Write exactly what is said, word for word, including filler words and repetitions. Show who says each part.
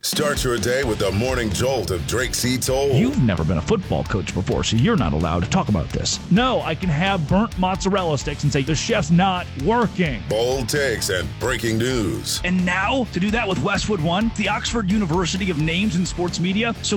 Speaker 1: Start your day with the morning jolt of Drake C. Toll.
Speaker 2: You've never been a football coach before, so you're not allowed to talk about this. No, I can have burnt mozzarella sticks and say the chef's not working.
Speaker 1: Bold takes and breaking news.
Speaker 2: And now, to do that with Westwood One, the Oxford University of Names in Sports Media, so